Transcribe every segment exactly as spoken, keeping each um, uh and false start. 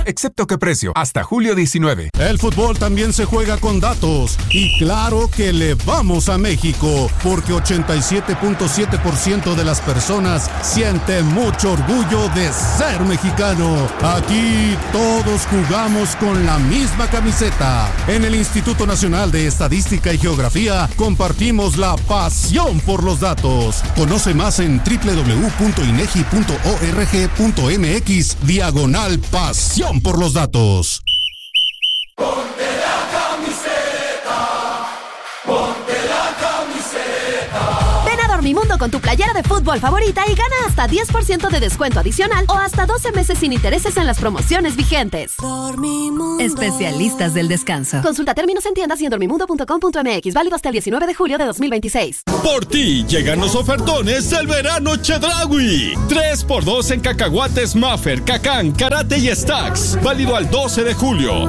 excepto que precio, hasta julio diecinueve. El fútbol también se juega con datos. Y claro que le vamos a México, porque ochenta y siete punto siete por ciento de las personas sienten mucho orgullo de ser mexicano. Aquí todos jugamos con la misma camiseta. En el Instituto Nacional de Estadística y Geografía compartimos la pasión por los datos. Conoce más en doble u doble u doble u punto inegi punto org punto mx diagonal pasión por los datos. Ponte la camiseta, ponte la camiseta. Ven a Dormimundo con tu playera de fútbol favorita y gana hasta diez por ciento de descuento adicional o hasta doce meses sin intereses en las promociones vigentes. Dormimundo. Especialistas del descanso. Consulta términos en tiendas y en dormimundo punto com punto m x. Válido hasta el diecinueve de julio de dos mil veintiséis. Por ti llegan los ofertones del verano Chedraui. tres por dos en cacahuates Maffer, Cacán, Karate y Stacks. Válido al doce de julio.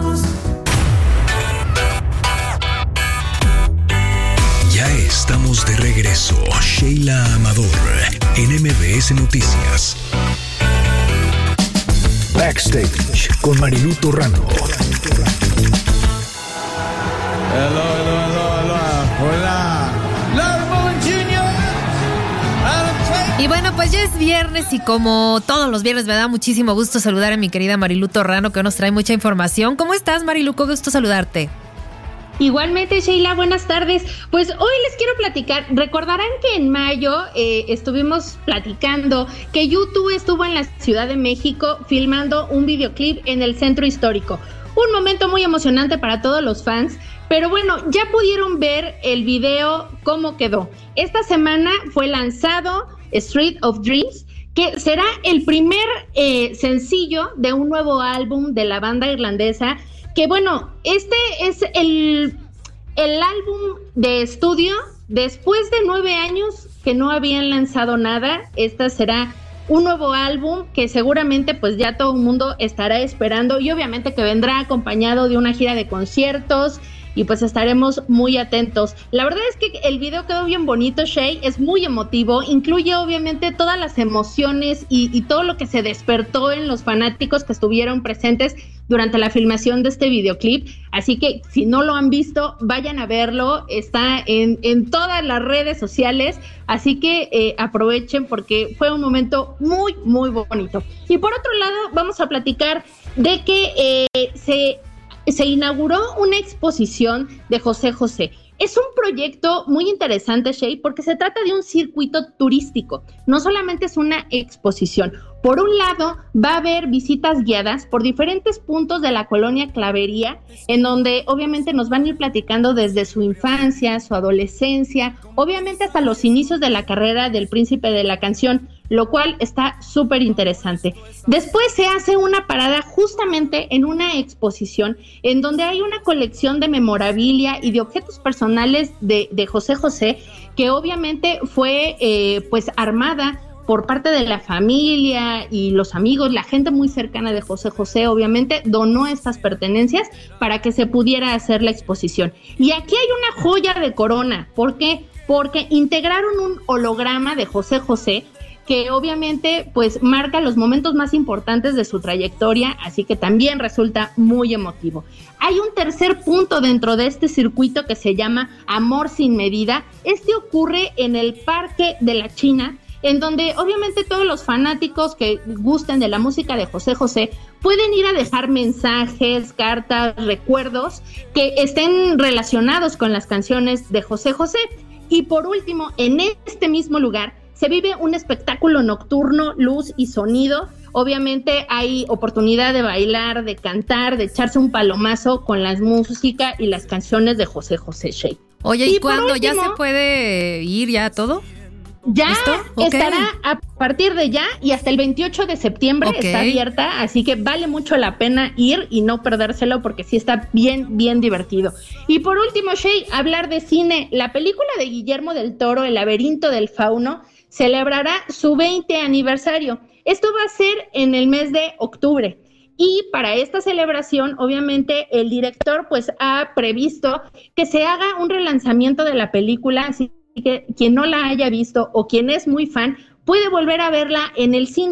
Ya estamos de regreso. Sheila Amador en M B S Noticias. Backstage con Marilú Torrano. Hello, hello, hello, hello. Hola. Larmon junior Y bueno, pues ya es viernes y como todos los viernes me da muchísimo gusto saludar a mi querida Marilú Torrano, que nos trae mucha información. ¿Cómo estás, Marilú? Qué gusto saludarte. Igualmente, Sheila, buenas tardes. Pues hoy les quiero platicar, recordarán que en mayo eh, estuvimos platicando que YouTube estuvo en la Ciudad de México filmando un videoclip en el Centro Histórico. Un momento muy emocionante para todos los fans, pero bueno, ya pudieron ver el video cómo quedó. Esta semana fue lanzado Street of Dreams, que será el primer eh, sencillo de un nuevo álbum de la banda irlandesa. Que bueno, este es el, el álbum de estudio después de nueve años que no habían lanzado nada. Este será un nuevo álbum que seguramente pues ya todo el mundo estará esperando y obviamente que vendrá acompañado de una gira de conciertos y pues estaremos muy atentos. La verdad es que el video quedó bien bonito, Shay, es muy emotivo, incluye obviamente todas las emociones y, y todo lo que se despertó en los fanáticos que estuvieron presentes durante la filmación de este videoclip, así que si no lo han visto, vayan a verlo, está en, en todas las redes sociales, así que eh, aprovechen porque fue un momento muy, muy bonito. Y por otro lado, vamos a platicar de que eh, se... Se inauguró una exposición de José José. Es un proyecto muy interesante, Shay, porque se trata de un circuito turístico. No solamente es una exposición. Por un lado, va a haber visitas guiadas por diferentes puntos de la colonia Clavería, en donde obviamente nos van a ir platicando desde su infancia, su adolescencia, obviamente hasta los inicios de la carrera del príncipe de la canción, lo cual está súper interesante. Después se hace una parada justamente en una exposición en donde hay una colección de memorabilia y de objetos personales de, de José José, que obviamente fue eh, pues armada por parte de la familia y los amigos, la gente muy cercana de José José, obviamente, donó estas pertenencias para que se pudiera hacer la exposición. Y aquí hay una joya de corona. ¿Por qué? Porque integraron un holograma de José José que obviamente pues marca los momentos más importantes de su trayectoria, así que también resulta muy emotivo. Hay un tercer punto dentro de este circuito que se llama Amor sin Medida. Este ocurre en el Parque de la China, en donde obviamente todos los fanáticos que gusten de la música de José José pueden ir a dejar mensajes, cartas, recuerdos que estén relacionados con las canciones de José José. Y por último, en este mismo lugar se vive un espectáculo nocturno, luz y sonido. Obviamente hay oportunidad de bailar, de cantar, de echarse un palomazo con la música y las canciones de José José Shea. Oye, ¿y, ¿y cuándo ya se puede ir ya todo? Ya ¿Listo? Okay. Estará a partir de ya y hasta el veintiocho de septiembre okay. Está abierta, así que vale mucho la pena ir y no perdérselo porque sí está bien, bien divertido. Y por último, Shay, hablar de cine. La película de Guillermo del Toro, El laberinto del fauno, celebrará su veinte aniversario. Esto va a ser en el mes de octubre. Y para esta celebración, obviamente, el director pues ha previsto que se haga un relanzamiento de la película, así que quien no la haya visto o quien es muy fan puede volver a verla en el cine.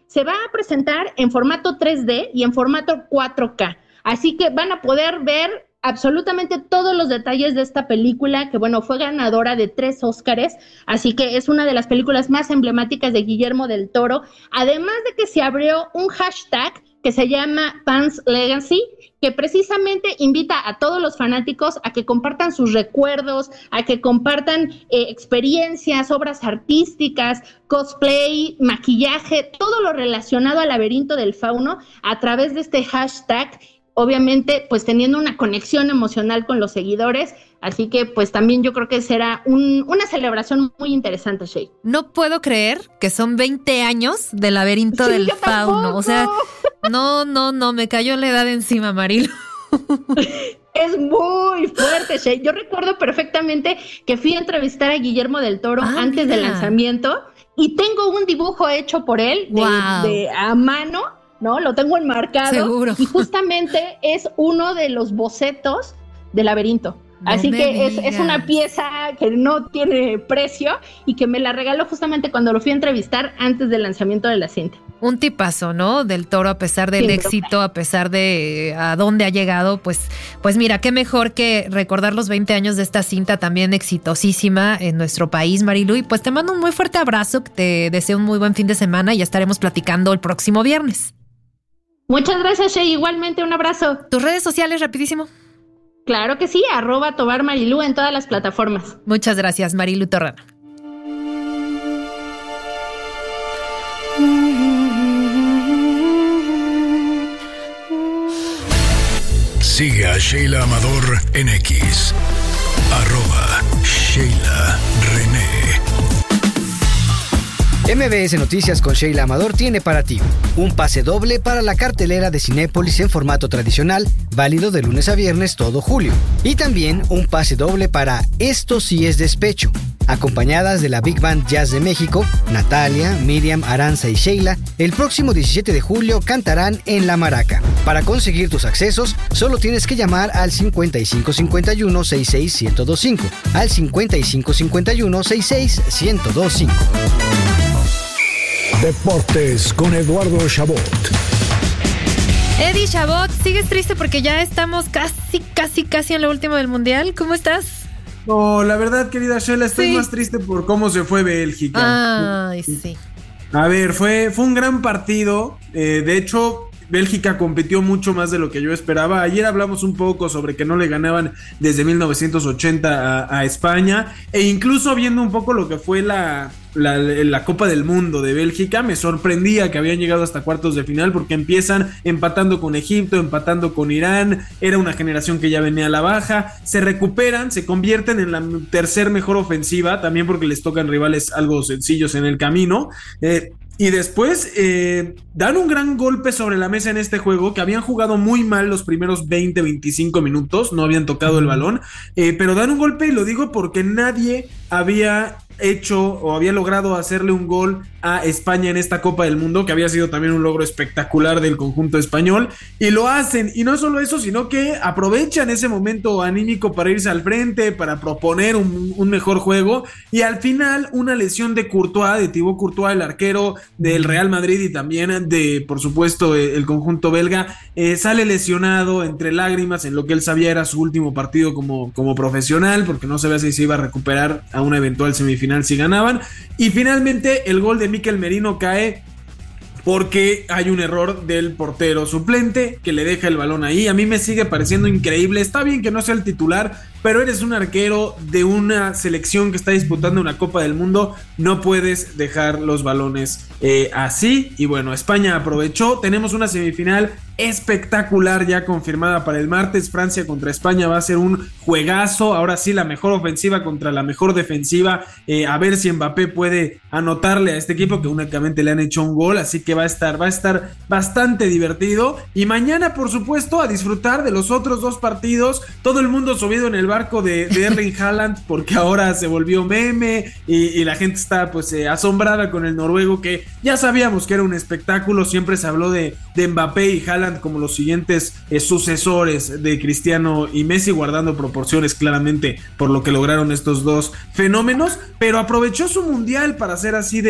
se va a presentar en formato tres D y en formato cuatro K. Así que van a poder ver absolutamente todos los detalles de esta película, que bueno, fue ganadora de tres Óscares, así que es una de las películas más emblemáticas de Guillermo del Toro, además de que se abrió un hashtag que se llama Fans Legacy, que precisamente invita a todos los fanáticos a que compartan sus recuerdos, a que compartan eh, experiencias, obras artísticas, cosplay, maquillaje, todo lo relacionado al laberinto del fauno a través de este hashtag, obviamente pues teniendo una conexión emocional con los seguidores, así que pues también yo creo que será un, una celebración muy interesante, Shay. No puedo creer que son veinte años del laberinto sí, del fauno, tampoco. O sea, no, no, no, me cayó la edad encima, Marilu. Es muy fuerte, Shay. Yo recuerdo perfectamente que fui a entrevistar a Guillermo del Toro ah, antes mira. del lanzamiento y tengo un dibujo hecho por él de, wow. de a mano, ¿no? Lo tengo enmarcado. Seguro. Y justamente es uno de los bocetos del laberinto. No Así que es, es una pieza que no tiene precio y que me la regaló justamente cuando lo fui a entrevistar antes del lanzamiento de la cinta. Un tipazo, ¿no? Del Toro, a pesar del sí, éxito, a pesar de a dónde ha llegado, pues, pues mira, qué mejor que recordar los veinte años de esta cinta también exitosísima en nuestro país, Marilu. Y pues te mando un muy fuerte abrazo, te deseo un muy buen fin de semana y ya estaremos platicando el próximo viernes. Muchas gracias, Shay. Igualmente, un abrazo. Tus redes sociales, rapidísimo. Claro que sí, arroba Tobar Marilu en todas las plataformas. Muchas gracias, Marilu Torrano. Sigue a Sheila Amador en X, arroba Sheila René. M V S Noticias con Sheila Amador tiene para ti un pase doble para la cartelera de Cinépolis en formato tradicional, válido de lunes a viernes todo julio. Y también un pase doble para Esto sí es despecho, acompañadas de la Big Band Jazz de México, Natalia, Miriam, Aranza y Sheila, el próximo diecisiete de julio cantarán en La Maraca. Para conseguir tus accesos, solo tienes que llamar al cincuenta y cinco cincuenta y uno sesenta y seis ciento veinticinco, al cincuenta y cinco cincuenta y uno sesenta y seis ciento veinticinco. Deportes con Eduardo Chabot. Eddie Chabot, ¿sigues triste porque ya estamos casi, casi, casi en lo último del Mundial? ¿Cómo estás? No, la verdad, querida Sheila, estoy sí. más triste por cómo se fue Bélgica. Ay, sí. A ver, fue, fue un gran partido. Eh, de hecho, Bélgica compitió mucho más de lo que yo esperaba. Ayer hablamos un poco sobre que no le ganaban desde mil novecientos ochenta a, a España, e incluso viendo un poco lo que fue la, la, la Copa del Mundo de Bélgica, me sorprendía que habían llegado hasta cuartos de final, porque empiezan empatando con Egipto, empatando con Irán. Era una generación que ya venía a la baja, se recuperan, se convierten en la tercer mejor ofensiva, también porque les tocan rivales algo sencillos en el camino. eh, Y después eh, dan un gran golpe sobre la mesa en este juego, que habían jugado muy mal los primeros veinte, veinticinco minutos, no habían tocado el balón, eh, pero dan un golpe, y lo digo porque nadie había hecho o había logrado hacerle un gol a España en esta Copa del Mundo, que había sido también un logro espectacular del conjunto español, y lo hacen, y no solo eso, sino que aprovechan ese momento anímico para irse al frente, para proponer un, un mejor juego, y al final una lesión de Courtois, de Thibaut Courtois, el arquero del Real Madrid y también de, por supuesto, el conjunto belga, eh, sale lesionado entre lágrimas en lo que él sabía era su último partido como, como profesional, porque no sabía si se iba a recuperar a una eventual semifinal si ganaban, y finalmente el gol de Mikel Merino cae porque hay un error del portero suplente que le deja el balón ahí. A mí me sigue pareciendo increíble. Está bien que no sea el titular, pero eres un arquero de una selección que está disputando una Copa del Mundo, no puedes dejar los balones eh, así. Y bueno, España aprovechó. Tenemos una semifinal espectacular ya confirmada para el martes. Francia contra España va a ser un juegazo. Ahora sí, la mejor ofensiva contra la mejor defensiva. Eh, a ver si Mbappé puede anotarle a este equipo, que únicamente le han hecho un gol, así que va a estar, va a estar bastante divertido. Y mañana, por supuesto, a disfrutar de los otros dos partidos. Todo el mundo subido en el barco de, de Erling Haaland, porque ahora se volvió meme y, y la gente está pues eh, asombrada con el noruego, que ya sabíamos que era un espectáculo. Siempre se habló de, de Mbappé y Haaland como los siguientes eh, sucesores de Cristiano y Messi, guardando proporciones claramente por lo que lograron estos dos fenómenos, pero aprovechó su mundial para ser así de,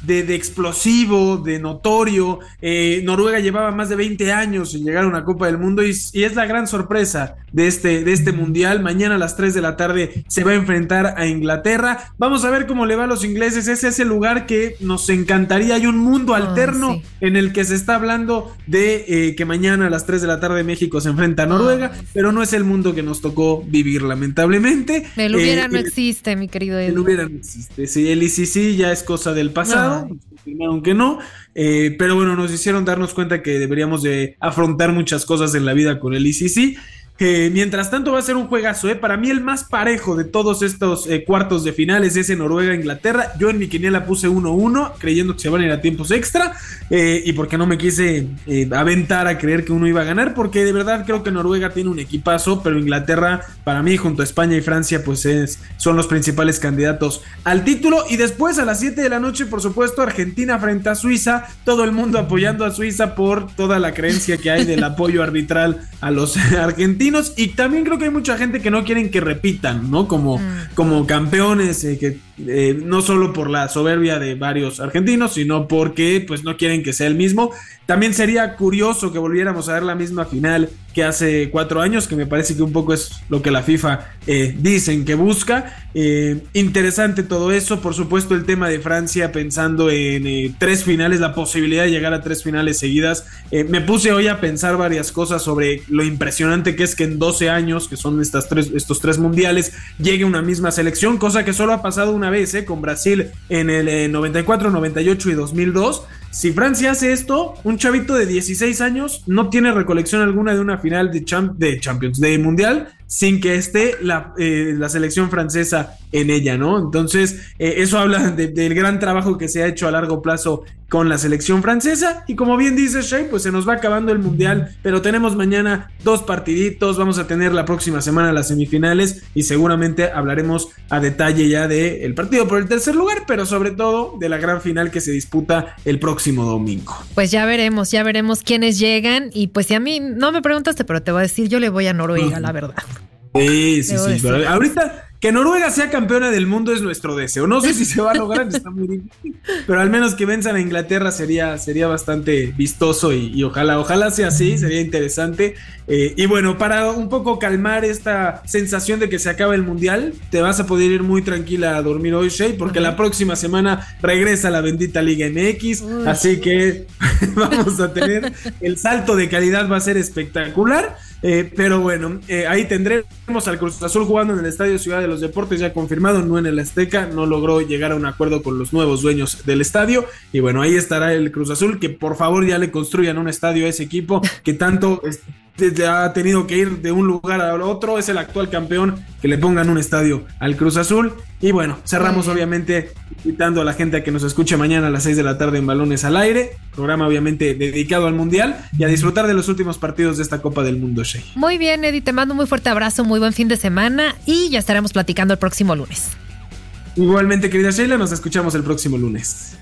de, de explosivo, de notorio. Eh, Noruega llevaba más de veinte años sin llegar a una Copa del Mundo y, y es la gran sorpresa de este, de este mundial. Mañana a las tres de la tarde se va a enfrentar a Inglaterra. Vamos a ver cómo le va a los ingleses. Es ese lugar que nos encantaría. Hay un mundo alterno oh, sí. en el que se está hablando de eh, que mañana a las tres de la tarde México se enfrenta a Noruega, oh, pero no es el mundo que nos tocó vivir, lamentablemente. El hubiera eh, no el, existe, mi querido Edu. El hubiera no existe. Sí, el I C C ya es cosa del pasado. No. Confirmaron que no. Eh, pero bueno, nos hicieron darnos cuenta que deberíamos de afrontar muchas cosas en la vida con el I C C. Eh, mientras tanto va a ser un juegazo, ¿eh? Para mí el más parejo de todos estos eh, cuartos de finales es en Noruega-Inglaterra. Yo en mi quiniela puse uno uno, creyendo que se van a ir a tiempos extra, eh, y porque no me quise eh, aventar a creer que uno iba a ganar, porque de verdad creo que Noruega tiene un equipazo, pero Inglaterra, para mí, junto a España y Francia, pues es, son los principales candidatos al título. Y después a las siete de la noche, por supuesto, Argentina frente a Suiza, todo el mundo apoyando a Suiza por toda la creencia que hay del apoyo arbitral a los argentinos. Y también creo que hay mucha gente que no quieren que repitan, ¿no? Como, mm. como campeones, eh, que eh, no solo por la soberbia de varios argentinos, sino porque pues no quieren que sea el mismo. También sería curioso que volviéramos a ver la misma final que hace cuatro años, que me parece que un poco es lo que la FIFA eh, dicen que busca. Eh, interesante todo eso. Por supuesto, el tema de Francia, pensando en eh, tres finales, la posibilidad de llegar a tres finales seguidas. Eh, me puse hoy a pensar varias cosas sobre lo impresionante que es que en doce años, que son estas tres, estos tres mundiales, llegue una misma selección, cosa que solo ha pasado una vez, eh, con Brasil en el eh, noventa y cuatro, noventa y ocho y dos mil dos. Si Francia hace esto, un chavito de dieciséis años no tiene recolección alguna de una final de, champ- de Champions, de Mundial, sin que esté la, eh, la selección francesa en ella, ¿no? Entonces, eh, eso habla de, del gran trabajo que se ha hecho a largo plazo con la selección francesa. Y como bien dice Shea, pues se nos va acabando el Mundial, pero tenemos mañana dos partiditos, vamos a tener la próxima semana las semifinales y seguramente hablaremos a detalle ya del partido por el tercer lugar, pero sobre todo de la gran final que se disputa el próximo domingo. Pues ya veremos, ya veremos quiénes llegan. Y pues si a mí no me preguntaste, pero te voy a decir, yo le voy a Noruega, uh-huh. la verdad. Sí, sí, sí. Pero ahorita que Noruega sea campeona del mundo es nuestro deseo. No sé si se va a lograr, está muy difícil, pero al menos que venzan a Inglaterra sería, sería bastante vistoso y, y ojalá, ojalá sea así, sería interesante. Eh, y bueno, para un poco calmar esta sensación de que se acaba el mundial, te vas a poder ir muy tranquila a dormir hoy, Shea, porque uh-huh. la próxima semana regresa la bendita Liga M X, uh-huh. así que vamos a tener el salto de calidad, va a ser espectacular. Eh, pero bueno, eh, ahí tendremos al Cruz Azul jugando en el Estadio Ciudad de los Deportes, ya confirmado, no en el Azteca, no logró llegar a un acuerdo con los nuevos dueños del estadio, y bueno, ahí estará el Cruz Azul, que por favor ya le construyan un estadio a ese equipo, que tanto este, ha tenido que ir de un lugar a otro, es el actual campeón, que le pongan un estadio al Cruz Azul. Y bueno, cerramos obviamente invitando a la gente a que nos escuche mañana a las seis de la tarde en Balones al Aire, programa obviamente dedicado al Mundial y a disfrutar de los últimos partidos de esta Copa del Mundo, Shea. Muy bien, Eddie, te mando un muy fuerte abrazo, muy buen fin de semana y ya estaremos platicando el próximo lunes. Igualmente, querida Sheila, nos escuchamos el próximo lunes.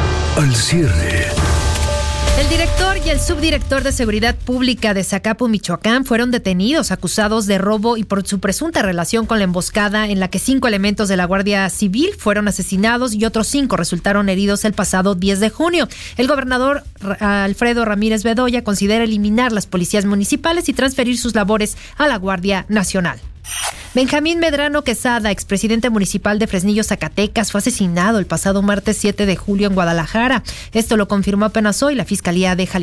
Al cierre. El director y el subdirector de Seguridad Pública de Zacapu, Michoacán, fueron detenidos, acusados de robo y por su presunta relación con la emboscada en la que cinco elementos de la Guardia Civil fueron asesinados y otros cinco resultaron heridos el pasado diez de junio. El gobernador Alfredo Ramírez Bedoya considera eliminar las policías municipales y transferir sus labores a la Guardia Nacional. Benjamín Medrano Quesada, expresidente municipal de Fresnillo, Zacatecas, fue asesinado el pasado martes siete de julio en Guadalajara. Esto lo confirmó apenas hoy la Fiscalía de Jalisco.